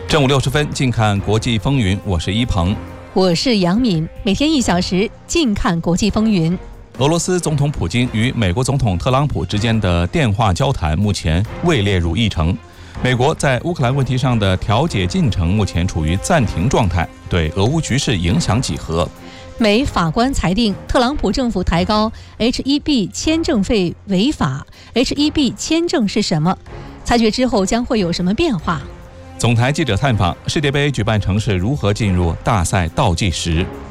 正午60分，近看国际风云，我是一鹏， 我是杨敏。每天1小时，近看国际风云。 俄罗斯总统普京与美国总统特朗普之间的电话交谈目前未列入议程。美国在乌克兰问题上的调解进程目前处于暂停状态，对俄乌局势影响几何？ 美法官裁定特朗普政府抬高 H-1B 签证费违法。H-1B 签证是什么？裁决之后将会有什么变化？ 总台记者探访世界杯举办城市如何进入大赛倒计时。